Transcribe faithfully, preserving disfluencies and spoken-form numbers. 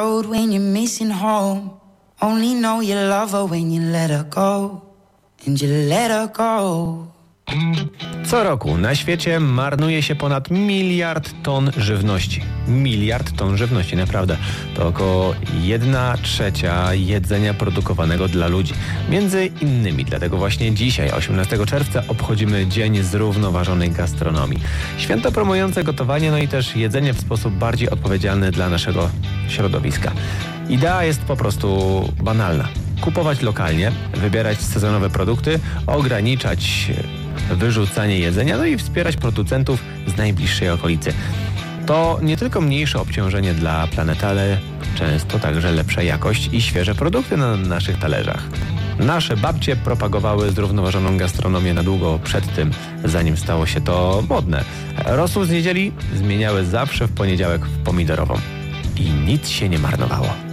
When you're missing home, only know you love her when you let her go, and you let her go. Co roku na świecie marnuje się ponad miliard ton żywności. Miliard ton żywności, naprawdę. To około jedna trzecia jedzenia produkowanego dla ludzi. Między innymi dlatego właśnie dzisiaj, osiemnastego czerwca, obchodzimy Dzień Zrównoważonej Gastronomii. Święto promujące gotowanie, no i też jedzenie w sposób bardziej odpowiedzialny dla naszego środowiska. Idea jest po prostu banalna. Kupować lokalnie, wybierać sezonowe produkty, ograniczać wyrzucanie jedzenia, no i wspierać producentów z najbliższej okolicy. To nie tylko mniejsze obciążenie dla planety, ale często także lepsza jakość i świeże produkty na naszych talerzach. Nasze babcie propagowały zrównoważoną gastronomię na długo przed tym, zanim stało się to modne. Rosół z niedzieli zmieniały zawsze w poniedziałek w pomidorową. I nic się nie marnowało.